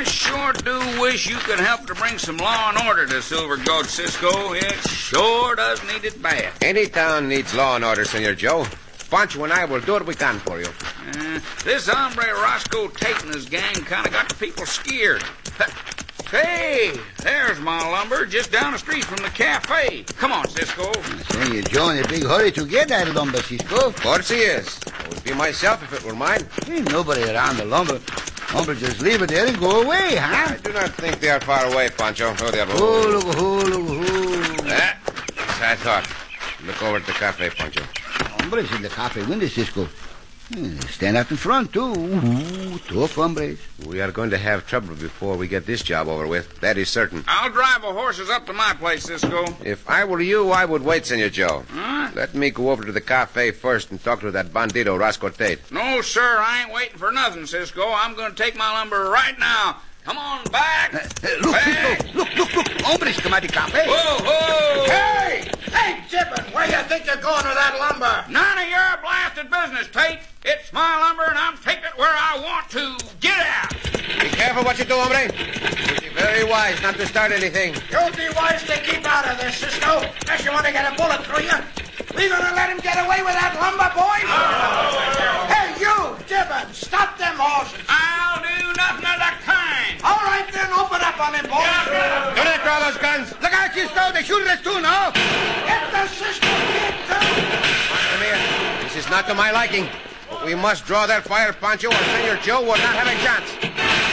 I sure do wish you could help to bring some law and order to Silver Gulch, Cisco. It sure does need it bad. Any town needs law and order, Senor Joe. Pancho and I will do what we can for you. This hombre Roscoe Tate and his gang kind of got the people scared. Hey, there's my lumber just down the street from the cafe. Come on, Cisco. Senor Joe in a big hurry to get that lumber, Cisco. Of course he is. I would be myself if it were mine. Ain't nobody around the lumber. Lumber just leave it there and go away, huh? I do not think they are far away, Pancho. Oh, they are. That's I thought. Look over at the cafe, Pancho. Hombres in the cafe window, Cisco. Stand out in front, too. Tough hombres. We are going to have trouble before we get this job over with. That is certain. I'll drive the horses up to my place, Cisco. If I were you, I would wait, Senor Joe. Huh? Let me go over to the cafe first and talk to that bandito, Roscoe Tate. No, sir, I ain't waiting for nothing, Cisco. I'm going to take my lumber right now. Come on back. Look, back. Cisco. Look. Hombres come out the cafe. Whoa. Hey, Jibbin, where you think you're going with that lumber? None of your blasted business, Tate. It's my lumber, and I'm taking it where I want to. Get out. Be careful what you do, hombre. It would be very wise not to start anything. You'll be wise to keep out of this, Cisco, unless you want to get a bullet through you. We gonna let him get away with that lumber, boys? Hey, you, Jibbin, stop them horses. I'll do nothing of the kind. All right, then, open up on him, boys. Do not draw those guns. Look out, Cisco. They shoot at us, too, now. Get the Cisco kid, too. Come here. This is not to my liking. But we must draw that fire, Pancho, or Senor Joe will not have a chance.